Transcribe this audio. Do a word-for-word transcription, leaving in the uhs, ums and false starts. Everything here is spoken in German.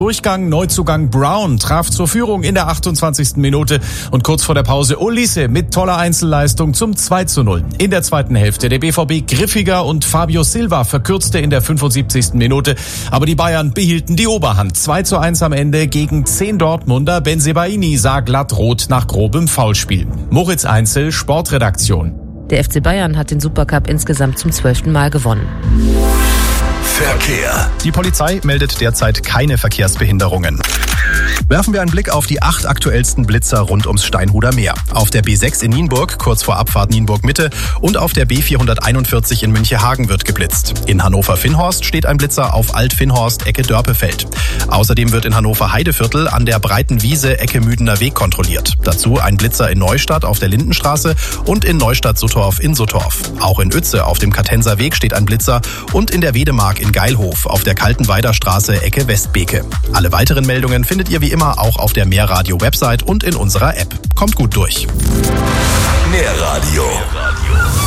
Durchgang, Neuzugang Brown traf zur Führung in der achtundzwanzigsten Minute und kurz vor der Pause Olise mit toller Einzelleistung zum zwei zu null. In der zweiten Hälfte der B V B griffiger und Fabio Silva verkürzte in der fünfundsiebzigsten Minute, aber die Bayern behielten die Oberhand. zwei zu eins am Ende gegen zehn Dortmunder. Bensebaini sah glatt rot nach grobem Foulspiel. Moritz Einzel, Sportredaktion. Der F C Bayern hat den Supercup insgesamt zum zwölften Mal gewonnen. Verkehr. Die Polizei meldet derzeit keine Verkehrsbehinderungen. Werfen wir einen Blick auf die acht aktuellsten Blitzer rund ums Steinhuder Meer. Auf der B sechs in Nienburg, kurz vor Abfahrt Nienburg-Mitte, und auf der B vierhunderteinundvierzig in Münchehagen wird geblitzt. In Hannover-Finnhorst steht ein Blitzer auf Alt-Finnhorst, Ecke Dörpefeld. Außerdem wird in Hannover-Heideviertel an der Breiten Wiese, Ecke Müdener Weg kontrolliert. Dazu ein Blitzer in Neustadt auf der Lindenstraße und in Neustadt-Suttorf in Suttorf. Auch in Uetze auf dem Katenser Weg steht ein Blitzer und in der Wedemark in Geilhof auf der Kaltenweider Straße, Ecke Westbeke. Alle weiteren Meldungen findet ihr wie immer auch auf der Mehrradio-Website und in unserer App. Kommt gut durch. Mehrradio.